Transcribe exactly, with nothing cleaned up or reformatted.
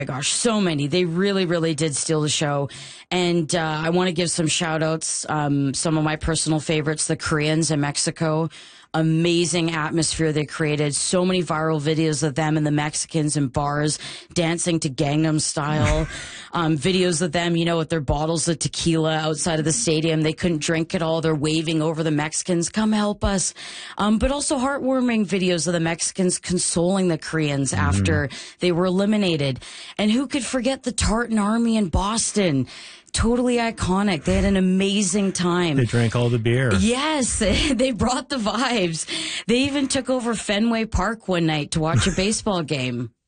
my gosh, so many. They really, really did steal the show. And uh, I want to give some shout outs. Um, some of my personal favorites, the Koreans in Mexico. Amazing atmosphere they created. So many viral videos of them and the Mexicans in bars dancing to Gangnam Style. um, videos of them, you know, with their bottles of tequila outside of the stadium. They couldn't drink it all. They're waving over the Mexicans. Come help us. Um, but also heartwarming videos of the Mexicans consoling the Koreans mm-hmm. after they were eliminated. And who could forget the Tartan Army in Boston? Totally iconic. They had an amazing time. They drank all the beer. Yes, they brought the vibes. They even took over Fenway Park one night to watch a baseball game.